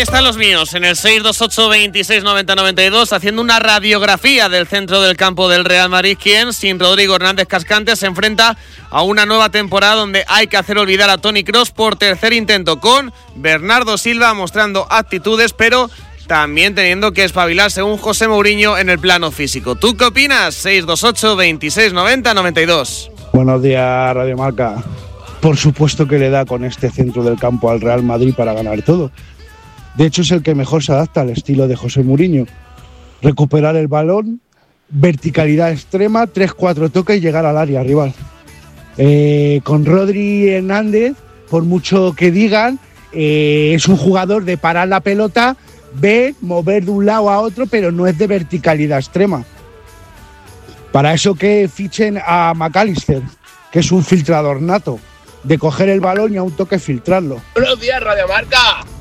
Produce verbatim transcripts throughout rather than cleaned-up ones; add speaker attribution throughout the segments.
Speaker 1: están los míos, en el seis dos ocho, veintiséis, noventa, noventa y dos, haciendo una radiografía del centro del campo del Real Madrid, quien, sin Rodrigo Hernández Cascante, se enfrenta a una nueva temporada donde hay que hacer olvidar a Toni Kroos por tercer intento, con Bernardo Silva mostrando actitudes, pero también teniendo que espabilar, según José Mourinho, en el plano físico. ¿Tú qué opinas? seis dos ocho, veintiséis, noventa, noventa y dos.
Speaker 2: Buenos días, Radio Marca. Por supuesto que le da con este centro del campo al Real Madrid para ganar todo. De hecho, es el que mejor se adapta al estilo de José Mourinho. Recuperar el balón, verticalidad extrema, tres cuatro toques y llegar al área rival. Eh, con Rodri Hernández, por mucho que digan, eh, es un jugador de parar la pelota, ver, mover de un lado a otro, pero no es de verticalidad extrema. Para eso que fichen a McAllister, que es un filtrador nato, de coger el balón y a un toque filtrarlo.
Speaker 3: Buenos días, Radio Marca.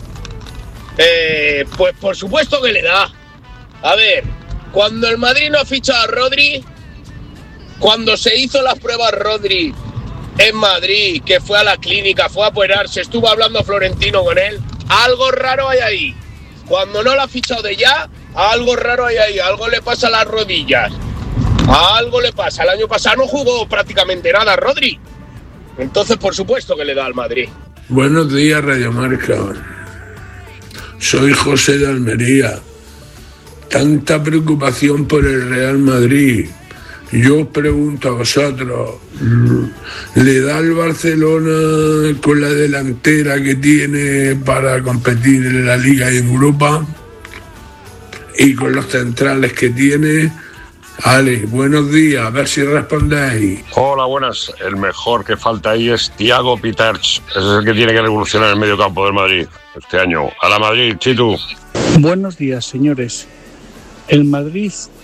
Speaker 3: Eh, pues por supuesto que le da. A ver, cuando el Madrid no ha fichado a Rodri, cuando se hizo las pruebas Rodri en Madrid, que fue a la clínica, fue a operarse, estuvo hablando Florentino con él, algo raro hay ahí. Cuando no lo ha fichado de ya, algo raro hay ahí, algo le pasa a las rodillas, algo le pasa. El año pasado no jugó prácticamente nada Rodri, entonces por supuesto que le da al Madrid.
Speaker 4: Buenos días, Radio Marca. Soy José de Almería. Tanta preocupación por el Real Madrid. Yo os pregunto a vosotros, ¿le da al Barcelona con la delantera que tiene para competir en la Liga y en Europa? Y con los centrales que tiene. Ale, buenos días, a ver si respondéis.
Speaker 5: Hola, buenas. El mejor que falta ahí es Thiago Piters. Ese es el que tiene que revolucionar el medio campo del Madrid este año. A la Madrid, Chitu.
Speaker 6: Buenos días, señores. El Madrid